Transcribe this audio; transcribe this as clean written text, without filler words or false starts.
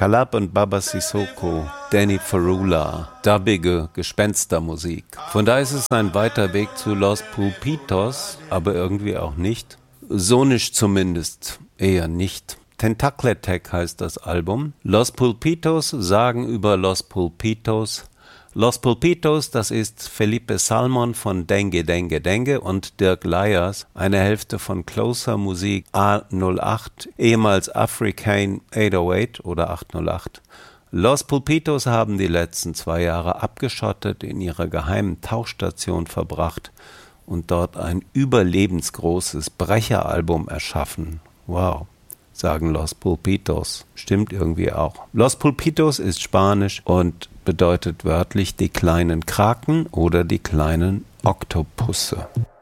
Calab und Baba Sissoko, Danny Ferrula, dubbige Gespenstermusik. Von da ist es ein weiter Weg zu Los Pulpitos, aber irgendwie auch nicht. Sonisch zumindest eher nicht. Tentacle Attack heißt das Album. Los Pulpitos sagen über Los Pulpitos: Los Pulpitos, das ist Felipe Salmon von Dengue Dengue Dengue und Dirk Lyers, eine Hälfte von Closer Musik A08, ehemals Africane 808 oder 808. Los Pulpitos haben die letzten 2 Jahre abgeschottet in ihrer geheimen Tauchstation verbracht und dort ein überlebensgroßes Brecheralbum erschaffen. Wow, sagen Los Pulpitos. Stimmt irgendwie auch. Los Pulpitos ist Spanisch und bedeutet wörtlich die kleinen Kraken oder die kleinen Oktopusse.